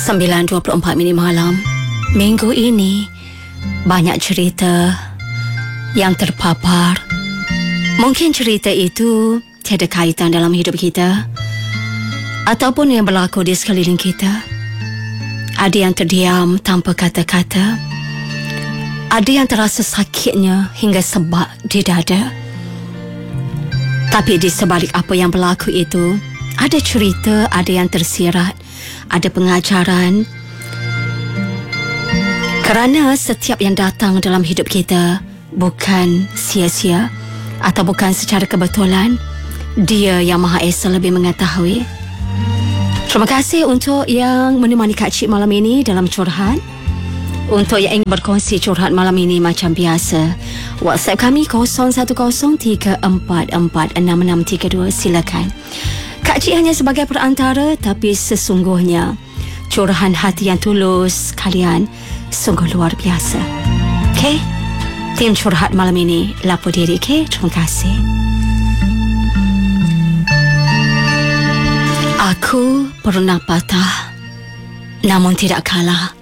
9.24 minit malam. Minggu ini banyak cerita yang terpapar. Mungkin cerita itu tiada kaitan dalam hidup kita ataupun yang berlaku di sekeliling kita. Ada yang terdiam tanpa kata-kata. Ada yang terasa sakitnya hingga sebab di dada. Tapi di sebalik apa yang berlaku itu, ada cerita, ada yang tersirat, ada pengajaran. Kerana setiap yang datang dalam hidup kita bukan sia-sia atau bukan secara kebetulan. Dia yang Maha Esa lebih mengetahui. Terima kasih untuk yang menemani Kak Cik malam ini dalam curhat. Untuk yang ingin berkongsi curhat malam ini macam biasa, WhatsApp kami 0103446632. Silakan. Kak Cik hanya sebagai perantara, tapi sesungguhnya curahan hati yang tulus kalian sungguh luar biasa. Okey? Tim curhat malam ini lapor diri, okey? Terima kasih. Aku pernah patah, namun tidak kalah.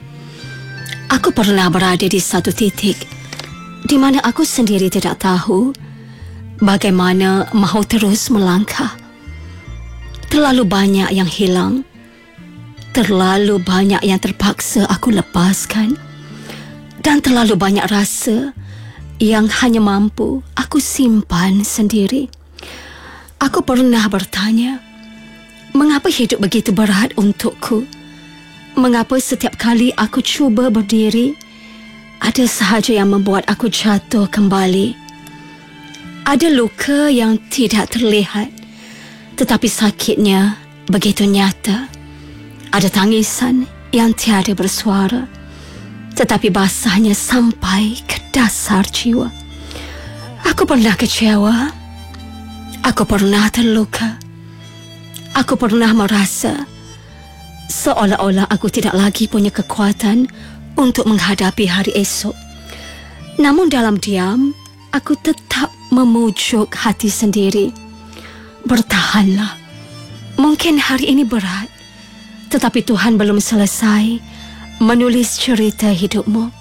Aku pernah berada di satu titik di mana aku sendiri tidak tahu bagaimana mahu terus melangkah. Terlalu banyak yang hilang, terlalu banyak yang terpaksa aku lepaskan, dan terlalu banyak rasa yang hanya mampu aku simpan sendiri. Aku pernah bertanya, mengapa hidup begitu berat untukku? Mengapa setiap kali aku cuba berdiri, ada sahaja yang membuat aku jatuh kembali? Ada luka yang tidak terlihat, tetapi sakitnya begitu nyata. Ada tangisan yang tiada bersuara, tetapi basahnya sampai ke dasar jiwa. Aku pernah kecewa, aku pernah terluka, aku pernah merasa seolah-olah aku tidak lagi punya kekuatan untuk menghadapi hari esok. Namun dalam diam, aku tetap memujuk hati sendiri. Bertahanlah. Mungkin hari ini berat, tetapi Tuhan belum selesai menulis cerita hidupmu.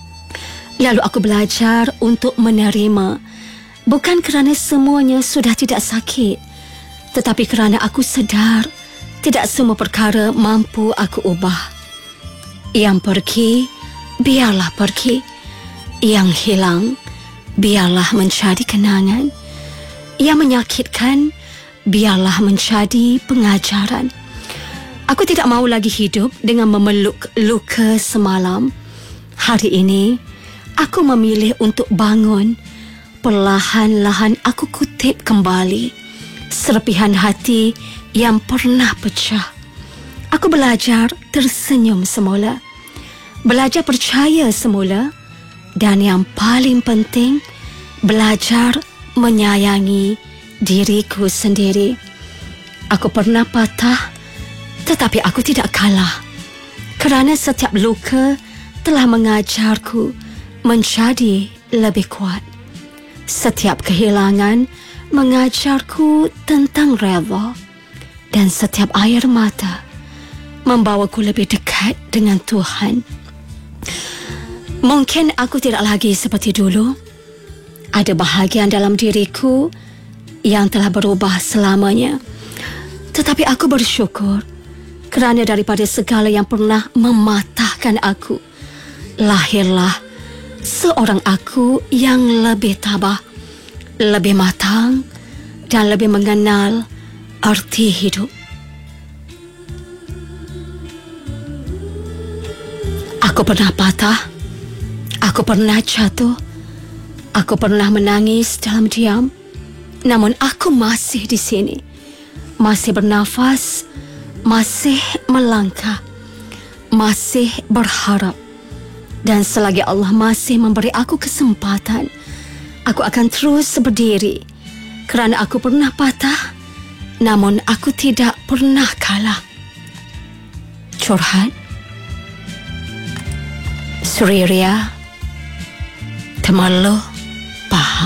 Lalu aku belajar untuk menerima, bukan kerana semuanya sudah tidak sakit, tetapi kerana aku sedar tidak semua perkara mampu aku ubah. Yang pergi, biarlah pergi. Yang hilang, biarlah menjadi kenangan. Yang menyakitkan, biarlah menjadi pengajaran. Aku tidak mahu lagi hidup dengan memeluk luka semalam. Hari ini, aku memilih untuk bangun. Perlahan-lahan aku kutip kembali serpihan hati yang pernah pecah. Aku belajar tersenyum semula, belajar percaya semula, dan yang paling penting, belajar menyayangi diriku sendiri. Aku pernah patah, tetapi aku tidak kalah, kerana setiap luka telah mengajarku menjadi lebih kuat. Setiap kehilangan mengajarku tentang rela, dan setiap air mata membawaku lebih dekat dengan Tuhan. Mungkin aku tidak lagi seperti dulu. Ada bahagian dalam diriku yang telah berubah selamanya. Tetapi aku bersyukur kerana daripada segala yang pernah mematahkan aku, lahirlah seorang aku yang lebih tabah, lebih matang, dan lebih mengenal arti hidup. Aku pernah patah, aku pernah jatuh, aku pernah menangis dalam diam, namun aku masih di sini, masih bernafas, masih melangkah, masih berharap. Dan selagi Allah masih memberi aku kesempatan, aku akan terus berdiri, kerana aku pernah patah, namun aku tidak pernah kalah. Curhat Suriria Temerloh Pahang.